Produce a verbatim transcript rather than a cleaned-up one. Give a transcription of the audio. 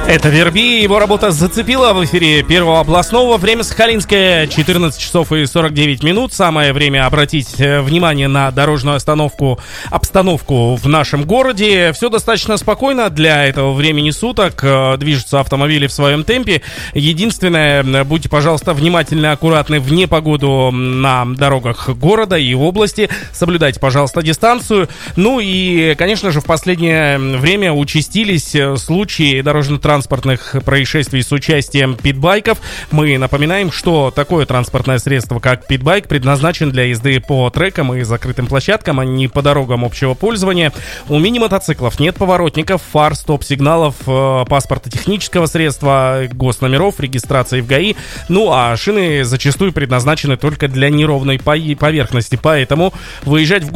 Это Верби, его работа зацепила в эфире Первого областного. Время Сахалинское, четырнадцать часов и сорок девять минут. Самое время обратить внимание на дорожную остановку, обстановку в нашем городе. Все достаточно спокойно для этого времени суток. Движутся автомобили в своем темпе. Единственное, будьте, пожалуйста, внимательны, аккуратны в непогоду на дорогах города и области. Соблюдайте, пожалуйста, дистанцию. Ну и, конечно же, в последнее время участились случаи дорожно-транспортных транспортных происшествий с участием питбайков. Мы напоминаем, что такое транспортное средство, как питбайк, предназначен для езды по трекам и закрытым площадкам, а не по дорогам общего пользования. У мини-мотоциклов нет поворотников, фар, стоп-сигналов, паспорта технического средства, госномеров, регистрации в ГАИ. Ну а шины зачастую предназначены только для неровной поверхности, поэтому выезжать в